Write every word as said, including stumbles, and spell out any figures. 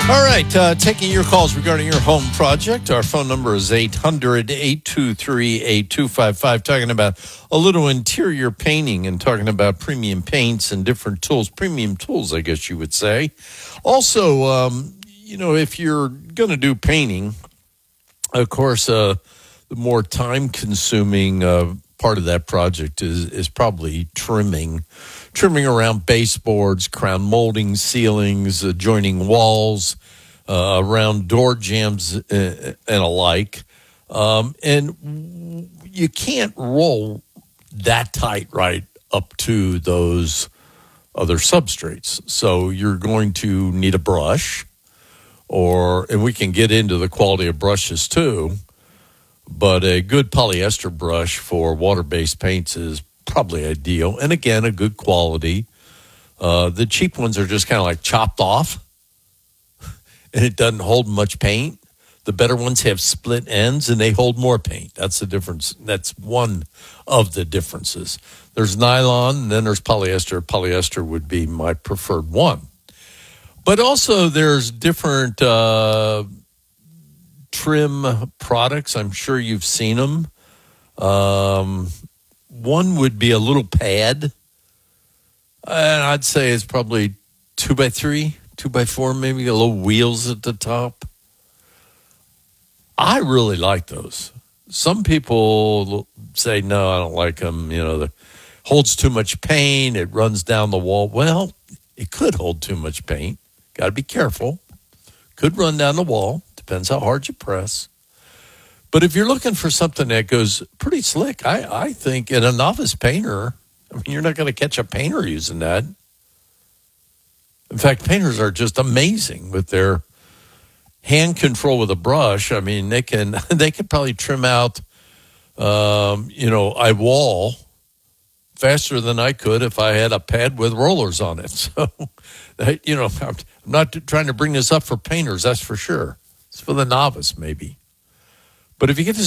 All right, uh, taking your calls regarding your home project. Our phone number is eight hundred, eight two three, eight two five five, talking about a little interior painting and talking about premium paints and different tools, premium tools, I guess you would say. Also, um, you know, if you're going to do painting, of course, uh, the more time-consuming uh, part of that project is, is probably trimming. Trimming around baseboards, crown molding, ceilings, adjoining walls, uh, around door jambs and, and alike. Um, and you can't roll that tight right up to those other substrates. So you're going to need a brush, or and we can get into the quality of brushes too, but a good polyester brush for water-based paints is probably ideal. And again, a good quality. Uh, the cheap ones are just kind of like chopped off, and it doesn't hold much paint. The better ones have split ends, and they hold more paint. That's the difference. That's one of the differences. There's nylon, and then there's polyester. Polyester would be my preferred one. But also there's different uh, trim products. I'm sure you've seen them. Um, one would be a little pad, and I'd say it's probably two by three, two by four, maybe a little wheels at the top. I really like those. Some people say, no, I don't like them. You know, it holds too much paint. It runs down the wall. Well, it could hold too much paint. Got to be careful. Could run down the wall. Depends how hard you press. But if you're looking for something that goes pretty slick, I, I think in a novice painter, I mean, you're not going to catch a painter using that. In fact, painters are just amazing with their hand control with a brush. I mean, they can they could probably trim out, um, you know, a wall faster than I could if I had a pad with rollers on it. So, you know, I'm not trying to bring this up for painters, that's for sure. It's for the novice, maybe. But if you get to